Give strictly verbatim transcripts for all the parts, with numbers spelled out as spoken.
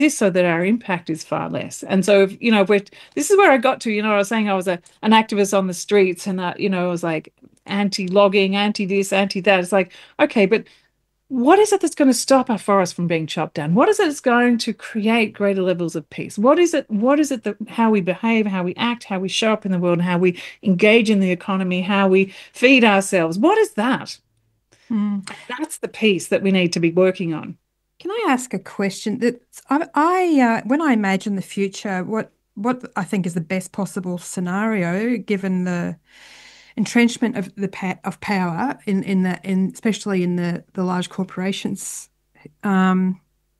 this so that our impact is far less. And so, if, you know, if we're, this is where I got to, you know, I was saying I was a, an activist on the streets and, uh, you know, I was like anti-logging, anti-this, anti-that. It's like, okay, but what is it that's going to stop our forest from being chopped down? What is it that's going to create greater levels of peace? What is it? What is it that how we behave, how we act, how we show up in the world, and how we engage in the economy, how we feed ourselves? What is that? Mm. That's the piece that we need to be working on. Can I ask a question? That I, I uh, when I imagine the future, what what I think is the best possible scenario, given the entrenchment of the pa of power in in the in especially in the the large corporations, um,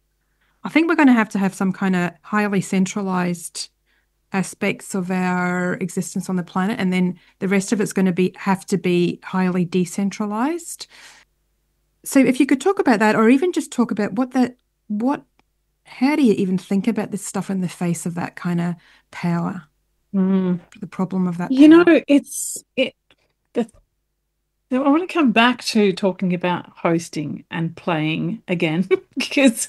I think we're going to have to have some kind of highly centralized aspects of our existence on the planet, and then the rest of it's going to be have to be highly decentralized. So if you could talk about that, or even just talk about what that, what, how do you even think about this stuff in the face of that kind of power, Mm. the problem of that You know, power? it's it. The, I want to come back to talking about hosting and playing again because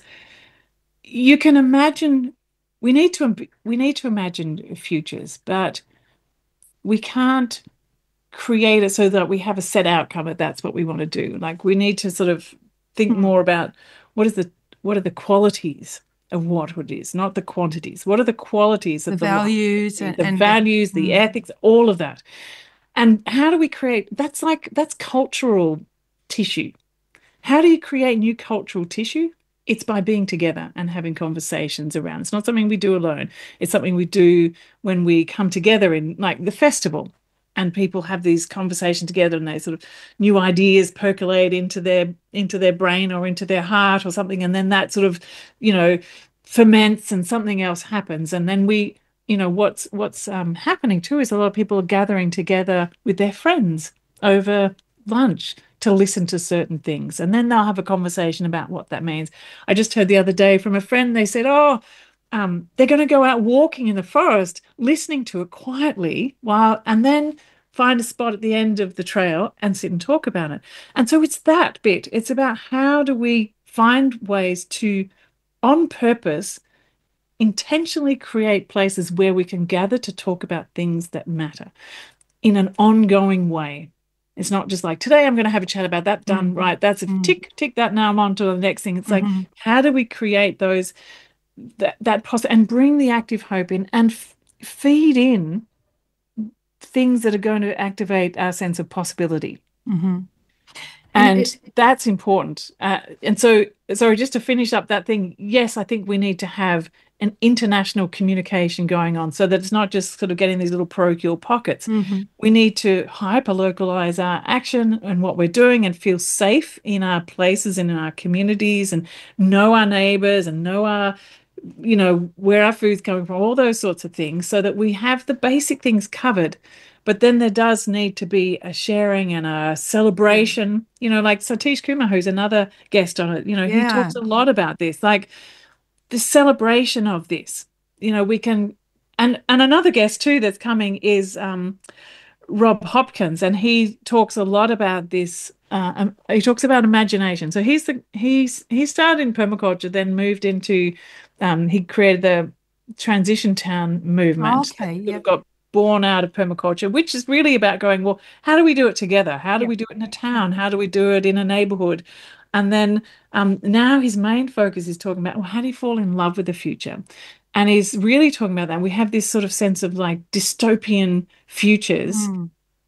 you can imagine we need to we need to imagine futures, but we can't create it so that we have a set outcome that that's what we want to do. Like we need to sort of think Hmm. more about what is the what are the qualities of what it is, not the quantities. What are the qualities The of the life, values the, and, the and the, values, the mm, ethics, all of that. And how do we create that's like that's cultural tissue. How do you create new cultural tissue? It's by being together and having conversations around. It's not something we do alone. It's something we do when we come together in like the festival and people have these conversations together and they sort of new ideas percolate into their into their brain or into their heart or something. And then that sort of, you know, ferments and something else happens. And then we, you know, what's what's um, happening too is a lot of people are gathering together with their friends over lunch to listen to certain things. And then they'll have a conversation about what that means. I just heard the other day from a friend, they said, oh, um, they're going to go out walking in the forest, listening to it quietly while, and then find a spot at the end of the trail and sit and talk about it. And so it's that bit. It's about how do we find ways to, on purpose, intentionally create places where we can gather to talk about things that matter in an ongoing way. It's not just like today I'm going to have a chat about that done, mm, right? That's a mm, tick, tick that now I'm on to the next thing. It's like, mhm. how do we create those that that process and bring the active hope in and f feed in things that are going to activate our sense of possibility. Hmm. And And it, that's important. Uh, and so, sorry, just to finish up that thing, yes, I think we need to have an international communication going on so that it's not just sort of getting these little parochial pockets. mhm. We need to hyper localize our action and what we're doing and feel safe in our places and in our communities and know our neighbors and know our, you know, where our food's coming from, all those sorts of things so that we have the basic things covered. But then there does need to be a sharing and a Yeah, celebration, you know, like Satish Kumar, who's another guest on it, you know, he yeah, talks a lot about this, like the celebration of this. You know, we can, and and another guest too that's coming is um, Rob Hopkins, and he talks a lot about this. Uh, um, he talks about imagination. So he's the he's he started in permaculture, then moved into um, he created the transition town movement that okay, sort of yep, got born out of permaculture, which is really about going, well, how do we do it together? How do yep. we do it in a town? How do we do it in a neighborhood? And then um, now his main focus is talking about, well, how do you fall in love with the future? And he's really talking about that. We have this sort of sense of like dystopian futures. Mm.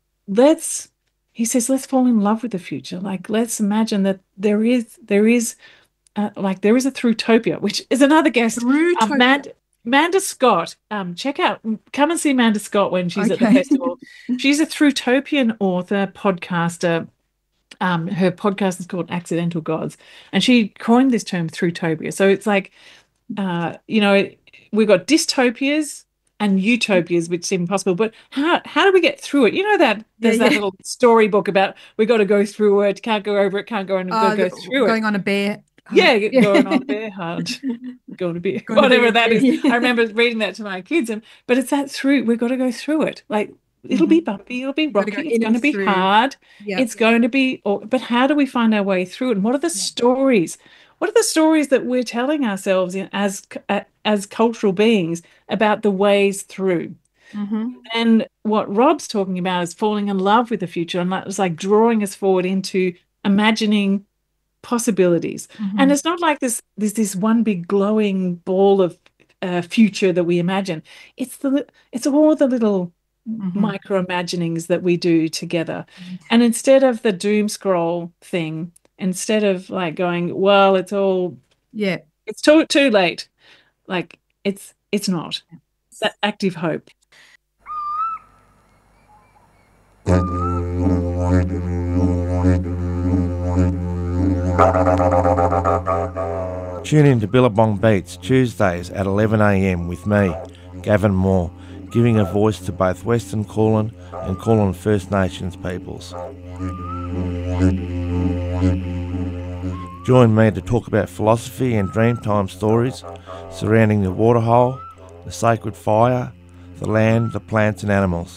Let's, he says, let's fall in love with the future. Like, let's imagine that there is, there is, uh, like, there is a Throughtopia, which is another guest, um, Utopia. Mand Manda Scott. Um, check out, come and see Manda Scott when she's at the Okay. festival. She's a Througtopian author, podcaster. Um, her podcast is called Accidental Gods, and she coined this term Throughtopia. So it's like, uh, you know, we've got dystopias and utopias, which seem impossible. But how how do we get through it? You know that Yeah, there's that yeah. little storybook about we got to go through it, can't go over it, can't go and go Uh, go the- through it. going on a bear hunt. Yeah, Yeah. going on a bear hunt, going to be Going to whatever be. that is. I Yeah. remember reading that to my kids, and but it's that through. We've got to go through it. Like it'll be Hmm. bumpy, it'll be You've got to go rocky, it's in going and to be through. hard, Yeah. it's going to be. But how do we find our way through it? And what are the Yeah. stories? What are the stories that we're telling ourselves in, as as cultural beings about the ways through? Mm-hmm. And what Rob's talking about is falling in love with the future, and it's like drawing us forward into imagining possibilities. And Mm-hmm. it's not like this there's this one big glowing ball of uh, future that we imagine. It's the it's all the little Mm-hmm. micro imaginings that we do together. And instead of the doom scroll thing, instead of like going, well, it's all Yeah. it's too too late. Like it's it's not. That active hope. Tune in to Billabong Beats Tuesdays at eleven a m with me, Gavin Moore, giving a voice to both Western Kulin and Kulin First Nations peoples. Join me to talk about philosophy and dreamtime stories surrounding the waterhole, the sacred fire, the land, the plants and animals.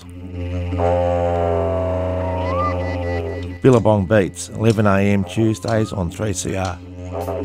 Billabong Beats, eleven a m Tuesdays on three C R.